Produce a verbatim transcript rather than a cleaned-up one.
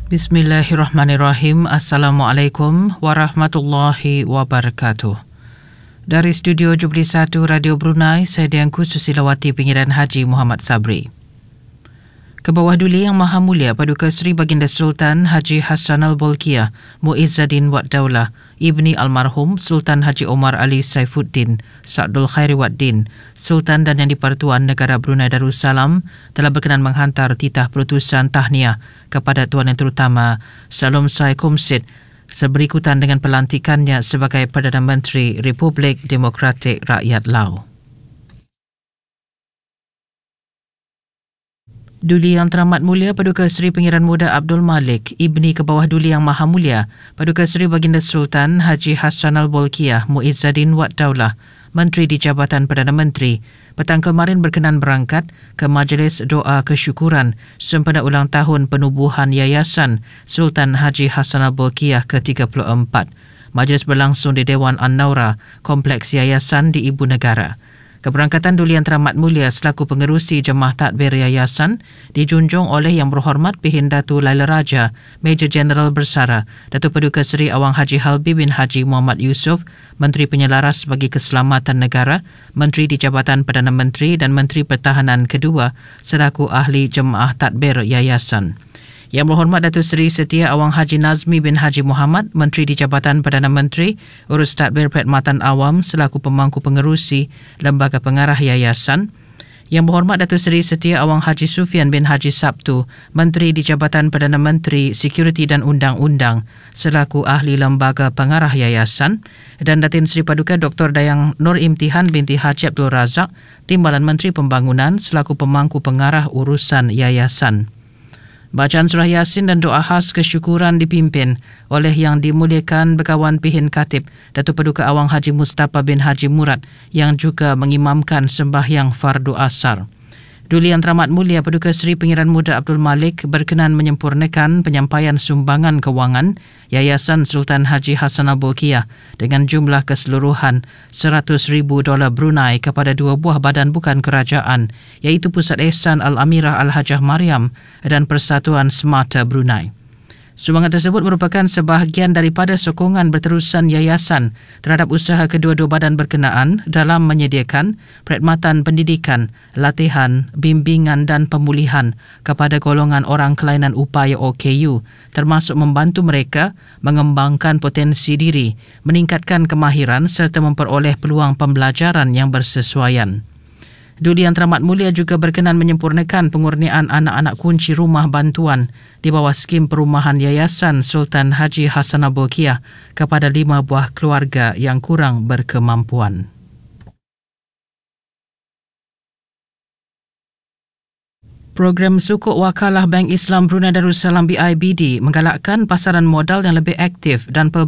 Bismillahirrahmanirrahim. Assalamualaikum warahmatullahi wabarakatuh. Dari studio Jubli satu Radio Brunei, saya Diangku Susilawati Pengiran Haji Muhammad Sabri. Kebawah Duli Yang Maha Mulia Paduka Seri Baginda Sultan Haji Hassanal Bolkiah Muizzaddin Wad Daulah Ibni Almarhum Sultan Haji Omar Ali Saifuddin Sa'dul Khairi Wad Din, Sultan dan Yang di-Pertuan Negara Brunei Darussalam telah berkenan menghantar titah perutusan tahniah kepada Tuan Yang Terutama Salom Sai Komsit seberikutan dengan pelantikannya sebagai Perdana Menteri Republik Demokratik Rakyat Lao. Duli Yang Teramat Mulia Paduka Seri Pengiran Muda Abdul Malik Ibni Kebawah Duli Yang Maha Mulia Paduka Seri Baginda Sultan Haji Hassanal Bolkiah Muizzaddin Wad Daulah Menteri di Jabatan Perdana Menteri petang kemarin berkenan berangkat ke Majlis Doa Kesyukuran sempena ulang tahun penubuhan Yayasan Sultan Haji Hassanal Bolkiah ke tiga puluh empat. Majlis berlangsung di Dewan An-Naura, Kompleks Yayasan di Ibu Negara. Keberangkatan Duli Yang Teramat Mulia selaku pengerusi Jemaah Tadbir Yayasan dijunjung oleh Yang Berhormat Pihin Datu Laila Raja, Major Jeneral Bersara, Datuk Paduka Seri Awang Haji Halbi bin Haji Muhammad Yusof, Menteri Penyelaras bagi Keselamatan Negara, Menteri di Jabatan Perdana Menteri dan Menteri Pertahanan kedua selaku ahli Jemaah Tadbir Yayasan. Yang Berhormat Datuk Seri Setia Awang Haji Nazmi bin Haji Muhammad, Menteri di Jabatan Perdana Menteri, Urus Tadbir Perkhidmatan Awam selaku pemangku pengerusi Lembaga Pengarah Yayasan. Yang Berhormat Datuk Seri Setia Awang Haji Sufian bin Haji Sabtu, Menteri di Jabatan Perdana Menteri Sekuriti dan Undang-Undang selaku ahli Lembaga Pengarah Yayasan, dan Datin Seri Paduka Doktor Dayang Nur Imtihan binti Haji Abdul Razak, Timbalan Menteri Pembangunan selaku pemangku pengarah urusan yayasan. Bacaan surah Yasin dan doa khas kesyukuran dipimpin oleh Yang Dimuliakan Berkawan Pihin Khatib Datuk Paduka Awang Haji Mustafa bin Haji Murad yang juga mengimamkan sembahyang fardu asar. Duli Yang Teramat Mulia Paduka Seri Pengiran Muda Abdul Malik berkenan menyempurnakan penyampaian sumbangan kewangan Yayasan Sultan Haji Hassanal Bolkiah dengan jumlah keseluruhan seratus ribu dolar Brunei kepada dua buah badan bukan kerajaan iaitu Pusat Ehsan Al-Amirah Al-Hajah Mariam dan Persatuan Semata Brunei. Sumbangan tersebut merupakan sebahagian daripada sokongan berterusan yayasan terhadap usaha kedua-dua badan berkenaan dalam menyediakan perkhidmatan pendidikan, latihan, bimbingan dan pemulihan kepada golongan orang kelainan upaya O K U, termasuk membantu mereka mengembangkan potensi diri, meningkatkan kemahiran serta memperoleh peluang pembelajaran yang bersesuaian. Duli Yang Teramat Mulia juga berkenan menyempurnakan pengurniaan anak-anak kunci rumah bantuan di bawah skim perumahan Yayasan Sultan Haji Hassanal Bolkiah kepada lima buah keluarga yang kurang berkemampuan. Program Sukuk Wakalah Bank Islam Brunei Darussalam B I B D menggalakkan pasaran modal yang lebih aktif dan